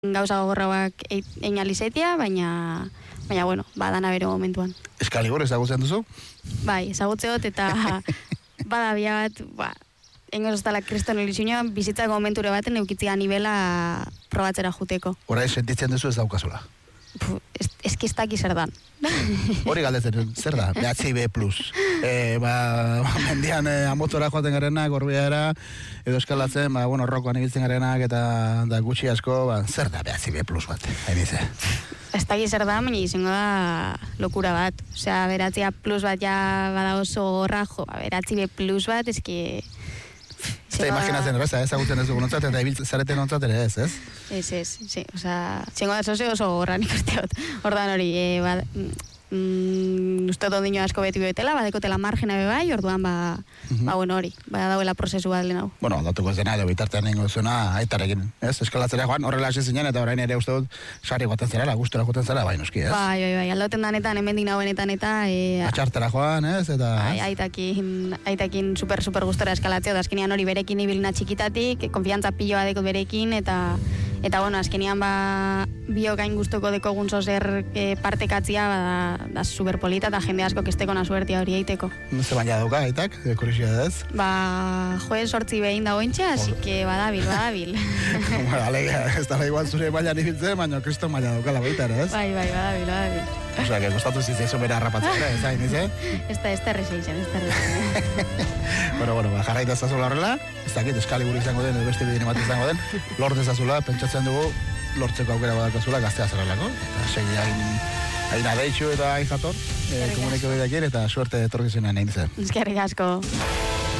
gauza gogorrauak egin alizetia, baina bueno, badana bere momentuan. Excalibur ezagutzen duzu? Bai, ezagutzeot eta bada bia bat, engoz ostala kriston ilusioa bizitzako momenture baten eukitzia nivela probatzera juteko. Horai sentitzen duzu ez daukazula? Eskiztaki zer dan. Hori galdetzen, zer da? BHB+. Mendian amotora joaten garenak, gorbiara, edo eskalatzen, rokoan ibiltzen garenak, eta da gutxi asko, zer da BHB+ bat? Hainize. Ez da zer da, baina izango da lokura bat. Osea, beratzia plus bat ja bada oso gorra, beratzi plus bat, eski... Eta imaginatzen erreza, ezagutzen ez dugu nontzat, eta ibiltzen zareten nontzat ere ez, ez? Ez, sí, osea, zingo da oso gorra nik usteot. Ordan hori, usteot ondino asko beti betela, badekotela margena bebai, orduan bueno hori, dauela prozesu bat lehen hau. Bueno, aldatuko ez dena, edo bitartean nengo zuena aitarekin, ez? Eskalatzera joan, horrela hasi zinen, eta orain ere uste dut, sarri goten zera, gustora goten zera, bai noski, ez? Bai, aldauten danetan, hemendik nagoenetan eta... Atxartera joan, ez? Eta... Aitakin super gustora eskalatzeo, da azkenean hori berekin ibilna txikitatik, konfiantza piloa dekot berekin, eta bueno, azkenean biok hain guztoko dekogun zozer partekatzia, da superpolita, eta jende asko kesteko na suertia hori eiteko. Ze baina dauka, aitak, kuriosidadez? Joe sortzi behin dagoentxe, así que badabil. Alega, ez da igual zure baina nibiltzen, baina kriston baina daukala baita, ez? Bai, badabil. Osea, que kostatu zitzaizu bera harrapatzea, ez hain, ez? Ez da errexeixen. Bueno, jarraita zazula horrela, ez dakit, Excalibur izango den, beste bideen bat izango den, lortez zazula, pentsatzen dugu, lortzeko aukera badakazula, gaztea zerrelako, eta segi hain adeitxu eta hain jator, komuniko bidekin, eta suerte etorkizunean egin zen. Eskerrik asko.